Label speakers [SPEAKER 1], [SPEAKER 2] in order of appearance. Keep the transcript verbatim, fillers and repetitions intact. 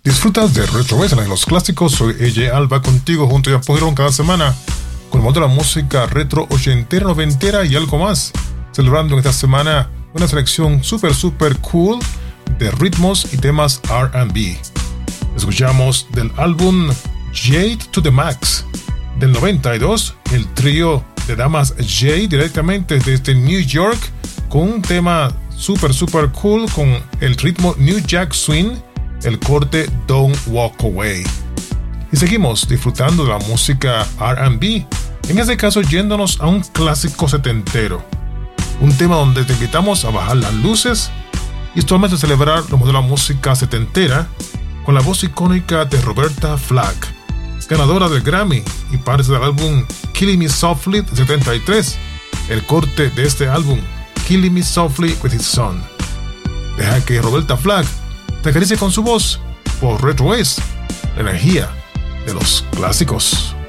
[SPEAKER 1] Disfrutas de Retro West en los clásicos. Soy A J Alba contigo junto a Poirón cada semana con el mundo de la música retro, ochentera, noventera y algo más. Celebrando en esta semana una selección super super cool de ritmos y temas R and B. Escuchamos del álbum Jade to the Max del noventa y dos, el trío de damas Jade directamente desde New York con un tema super super cool con el ritmo New Jack Swing, el corte Don't Walk Away. Y seguimos disfrutando de la música R and B, en este caso yéndonos a un clásico setentero, un tema donde te invitamos a bajar las luces y solamente celebrar lo de la música setentera con la voz icónica de Roberta Flack, ganadora del Grammy y parte del álbum Killing Me Softly de setenta y tres, el corte de este álbum Killing Me Softly with His Son. Deja que Roberta Flack te acaricie con su voz por Retro West, la energía de los clásicos.